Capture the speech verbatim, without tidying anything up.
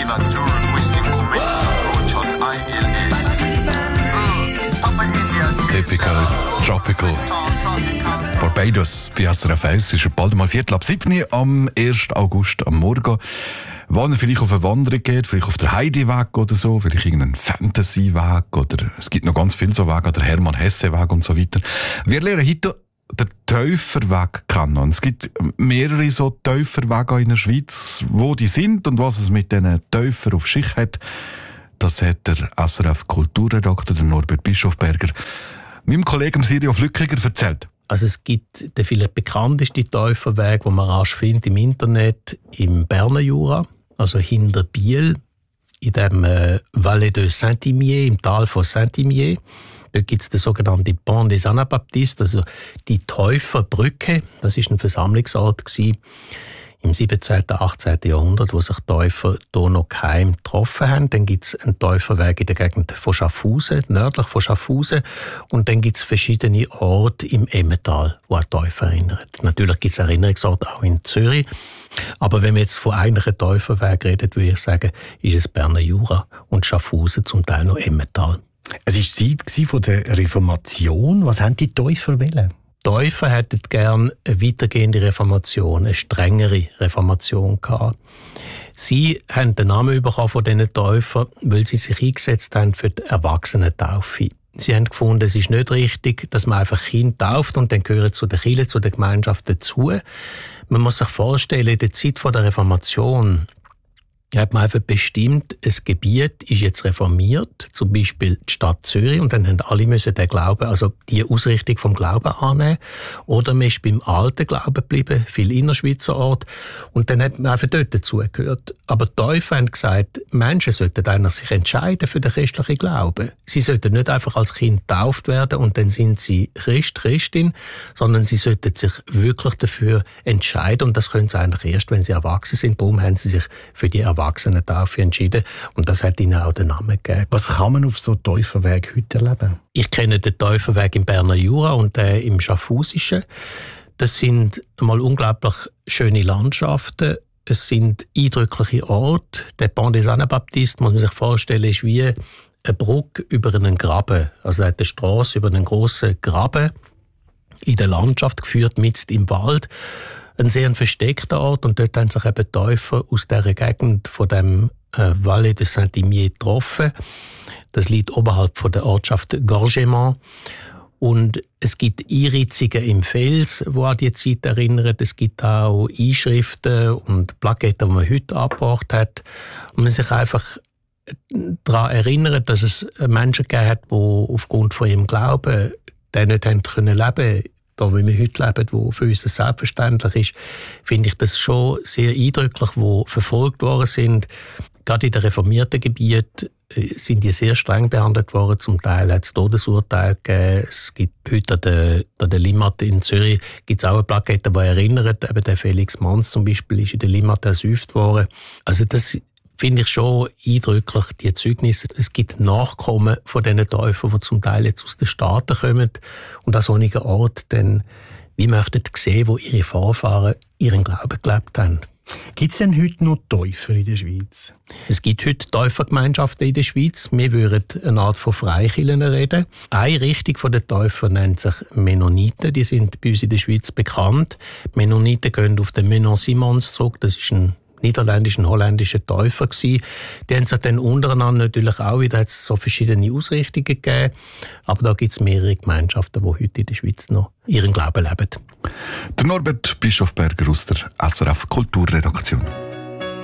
Activateur requesting formation approach on I L S. Papa India. Typical Tropical Barbados bei S R F eins ist bald mal Viertel ab sieben am ersten August am Morgen. Wenn ihr vielleicht auf eine Wanderung geht, vielleicht auf den Heideweg oder so, vielleicht irgendeinen Fantasy-Weg oder es gibt noch ganz viele so Wege, der Hermann-Hesse-Weg und so weiter. Wir lernen heute den Täuferweg kennen. Und es gibt mehrere so Täuferwege in der Schweiz, wo die sind und was es mit diesen Täufern auf sich hat. Das hat der S R F-Kulturredakteur Norbert Bischofberger meinem Kollegen Sirio Flückiger erzählt. Also es gibt den vielleicht bekanntesten Täuferweg, den man rasch findet im Internet, im Berner Jura, also hinter Biel, in dem äh, Valais de Saint-Imier, im Tal von Saint-Imier. Dort gibt es den sogenannten Pont des Anabaptistes, also die Täuferbrücke. Das war ein Versammlungsort gewesen, im siebzehnten, achtzehnten Jahrhundert, wo sich Täufer hier noch geheim getroffen haben. Dann gibt es einen Täuferweg in der Gegend von Schaffhausen, nördlich von Schaffhausen. Und dann gibt es verschiedene Orte im Emmental, die an Täufer erinnern. Natürlich gibt es Erinnerungsorte auch in Zürich. Aber wenn wir jetzt von eigentlichen Täuferweg reden, würde ich sagen, ist es Berner Jura und Schaffhausen, zum Teil noch Emmental. Es war die Zeit von der Reformation. Was haben die Täufer wollen? Die Täufer hätten gerne eine weitergehende Reformation, eine strengere Reformation gehabt. Sie haben den Namen bekommen von diesen Täufern, weil sie sich eingesetzt haben für die Erwachsenentaufe. Sie haben gefunden, es ist nicht richtig, dass man einfach Kinder tauft und dann gehören zu der Kirche, zu der Gemeinschaft dazu. Man muss sich vorstellen, in der Zeit der Reformation hat man einfach bestimmt, ein Gebiet ist jetzt reformiert, zum Beispiel die Stadt Zürich, und dann haben alle müssen den Glauben, also die Ausrichtung vom Glauben annehmen. Oder man ist beim alten Glauben geblieben, viel Innerschweizer Ort, und dann hat man einfach dort dazugehört. Aber die Täufer haben gesagt, Menschen sollten eigentlich sich entscheiden für den christlichen Glauben. Sie sollten nicht einfach als Kind getauft werden und dann sind sie Christ, Christin, sondern sie sollten sich wirklich dafür entscheiden, und das können sie eigentlich erst, wenn sie erwachsen sind. Darum haben sie sich für die Erwachsenentaufe entschieden und das hat ihnen auch den Namen gegeben. Was kann man auf so Täuferweg heute erleben? Ich kenne den Täuferweg im Berner Jura und den im Schaffhausischen. Das sind mal unglaublich schöne Landschaften. Es sind eindrückliche Orte. Der Pont des Anabaptistes, muss man sich vorstellen, ist wie eine Brücke über einen Graben. Also er hat eine Strasse über einen grossen Graben in der Landschaft geführt, mitten im Wald. Ein sehr versteckter Ort, und dort haben sich eben Täufer aus dieser Gegend von dem äh, Valais de Saint-Imier getroffen. Das liegt oberhalb von der Ortschaft Gorgement. Und es gibt Einritzungen im Fels, die an die Zeit erinnern. Es gibt auch Einschriften und Plaketten, die man heute angebracht hat. Und man sich einfach daran erinnert, dass es Menschen gegeben hat, die aufgrund von ihrem Glauben den nicht haben können leben, da wie wir heute leben, wo für uns das selbstverständlich ist, finde ich das schon sehr eindrücklich, wo verfolgt worden sind. Gerade in den reformierten Gebieten sind die sehr streng behandelt worden. Zum Teil hat es Todesurteile gegeben. Es gibt heute an der, an der Limmat in Zürich gibt es auch eine Plakette, die erinnert. Eben der Felix Manz zum Beispiel ist in der Limmat ersäuft worden. Also das finde ich schon eindrücklich, die Zeugnisse. Es gibt Nachkommen von diesen Täufern, die zum Teil jetzt aus den Staaten kommen und an solchen Orten dann wie möchten sehen, wo ihre Vorfahren ihren Glauben gelebt haben. Gibt es denn heute noch Täufer in der Schweiz? Es gibt heute Täufergemeinschaften in der Schweiz. Wir würden eine Art von Freikirchen reden. Eine Richtung der Täufer nennt sich Mennoniten. Die sind bei uns in der Schweiz bekannt. Mennoniten gehen auf den Menon Simons zurück. Das ist ein niederländischen, holländischen Täufer gewesen. Die haben sich dann untereinander natürlich auch wieder hat's so verschiedene Ausrichtungen gegeben. Aber da gibt es mehrere Gemeinschaften, die heute in der Schweiz noch ihren Glauben leben. Der Norbert Bischofberger aus der S R F Kulturredaktion.